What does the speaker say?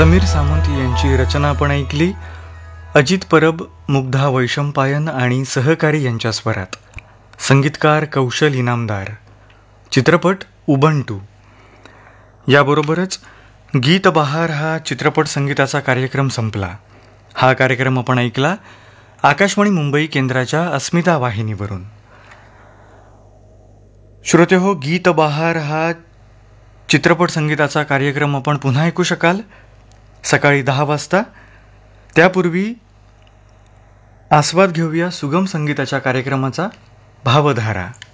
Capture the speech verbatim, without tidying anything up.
समीर सामंत यांची रचना आपण ऐकली. अजित परब, मुग्धा वैशंपायन आणि सहकारी यांच्या स्वरात. संगीतकार कौशल इनामदार. चित्रपट उबंटू. याबरोबरच गीत बहार हा चित्रपट संगीताचा कार्यक्रम संपला. हा कार्यक्रम आपण ऐकला आकाशवाणी मुंबई केंद्राच्या अस्मिता वाहिनीवरून. श्रोते हो, गीत बहार हा चित्रपट संगीताचा कार्यक्रम आपण पुन्हा ऐकू शकाल सकाळी दहा वाजता. त्यापूर्वी आस्वाद घेऊया सुगम संगीताच्या कार्यक्रमाचा भावधारा.